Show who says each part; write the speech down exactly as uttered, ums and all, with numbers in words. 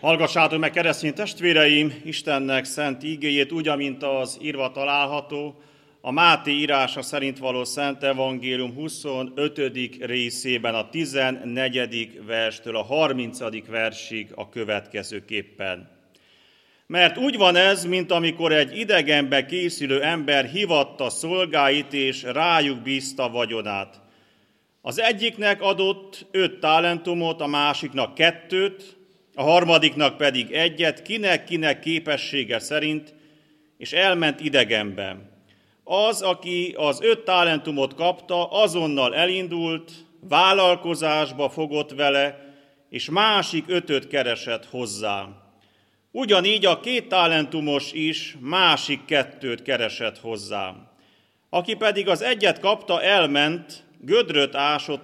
Speaker 1: Hallgassátok meg, keresztény testvéreim, Istennek szent ígéjét, úgy, amint az írva található, a Máté írása szerint való Szent Evangélium huszonötödik részében, a tizennegyedik verstől a harmincadik versig a következőképpen. Mert úgy van ez, mint amikor egy idegenbe készülő ember hivatta szolgáit, és rájuk bízta vagyonát. Az egyiknek adott öt talentumot, a másiknak kettőt, a harmadiknak pedig egyet, kinek-kinek képessége szerint, és elment idegenbe. Az, aki az öt talentumot kapta, azonnal elindult, vállalkozásba fogott vele, és másik ötöt keresett hozzá. Ugyanígy a két talentumos is másik kettőt keresett hozzá. Aki pedig az egyet kapta, elment, gödröt ásott